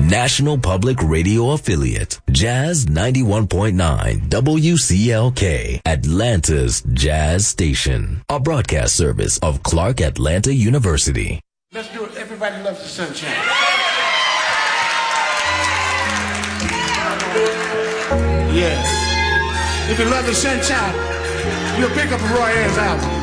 National Public Radio affiliate, Jazz 91.9 WCLK, Atlanta's Jazz Station, a broadcast service of Clark Atlanta University. Let's do it. Everybody loves the sunshine. Yeah. If you love the sunshine, you'll pick up a Roy Ayers album.